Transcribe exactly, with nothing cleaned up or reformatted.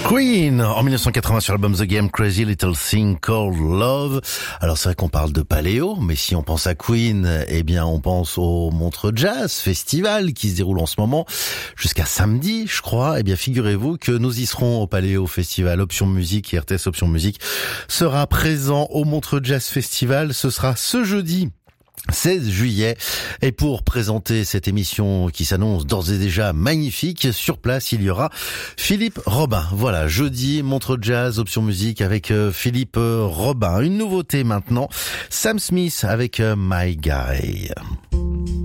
Queen, en mille neuf cent quatre-vingts sur l'album The Game, Crazy Little Thing Called Love. Alors c'est vrai qu'on parle de paléo, mais si on pense à Queen, eh bien on pense au Montreux Jazz Festival qui se déroule en ce moment jusqu'à samedi, je crois. Eh bien figurez-vous que nous y serons au Paléo Festival. Option Musique et R T S Option Musique sera présent au Montreux Jazz Festival. Ce sera ce jeudi seize juillet. Et pour présenter cette émission qui s'annonce d'ores et déjà magnifique, sur place, il y aura Philippe Robin. Voilà, jeudi, Montreux Jazz, Option Musique avec euh, Philippe euh, Robin. Une nouveauté maintenant, Sam Smith avec euh, My Guy.